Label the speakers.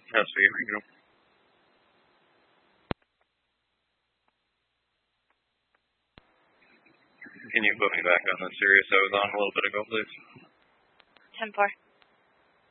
Speaker 1: That's for you, Regional. Can you put me back on the Sirius I was on a little bit ago, please?
Speaker 2: 10-4.